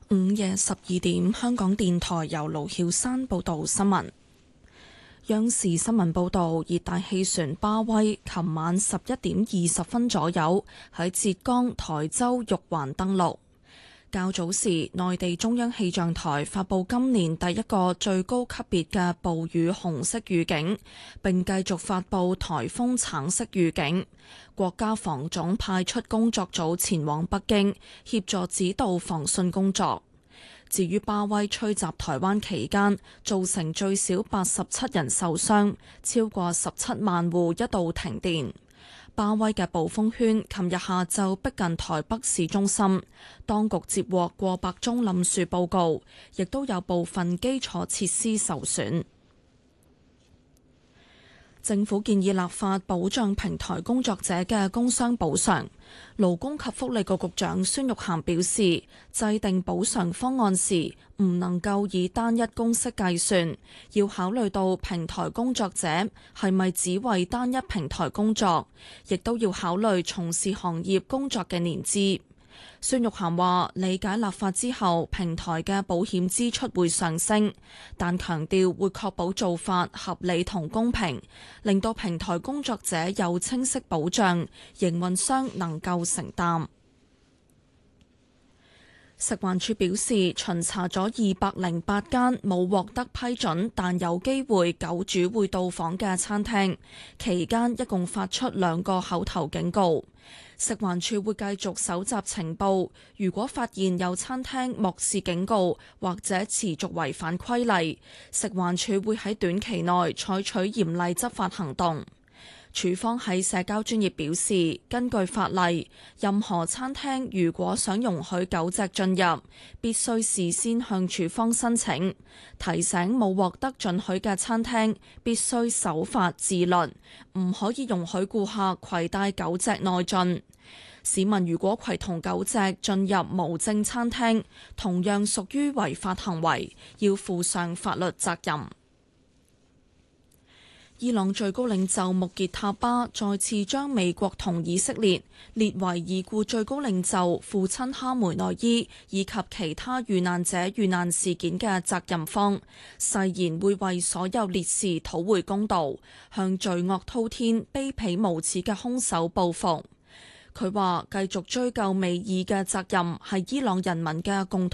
午夜12點，香港電台由盧曉山報道新聞。央視新聞報道，熱帶氣旋巴威琴晚11點20分左右喺浙江台州玉環登陸。較早時，內地中央氣象台發布今年第一個最高級別嘅暴雨紅色預警，並繼續發布颱風橙色預警。國家防總派出工作組前往北京協助指導防汛工作。至於巴威吹襲台灣期間，造成最少87人受傷，超過17萬戶一度停電。巴威嘅暴風圈琴日下晝逼近台北市中心，當局接獲過百宗冧樹報告，亦都有部分基礎設施受損。政府建議立法保障平台工作者嘅工傷補償。勞工及福利局局長孫玉菡表示，制定補償方案時唔能夠以單一公式計算，要考慮到平台工作者係咪只為單一平台工作，亦都要考慮從事行業工作嘅年資。孫玉菡話：理解立法之後，平台嘅保險支出會上升，但強調會確保做法合理同公平，令到平台工作者有清晰保障，營運商能夠承擔。食環署表示，巡查咗208間冇獲得批准但有機會狗主會到訪嘅餐廳，期間一共發出2個口頭警告。食環署會繼續搜集情報，如果發現有餐廳漠視警告或者持續違反規例，食環署會喺短期內採取嚴厲執法行動。署方喺社交專頁表示，根據法例，任何餐廳如果想容許狗隻進入，必須事先向署方申請。提醒冇獲得准許嘅餐廳必須守法自律，唔可以容許顧客攜帶狗隻內進。市民如果攜同狗隻進入無證餐廳，同樣屬於違法行為，要負上法律責任。伊朗最高領袖穆傑塔巴再次將美國同以色列列為已故最高領袖父親哈梅內伊以及其他遇難者遇難事件嘅責任方，誓言會為所有烈士討回公道，向罪惡滔天、卑鄙無恥嘅兇手報復。佢話繼續追究美伊嘅責任係伊朗人民嘅共同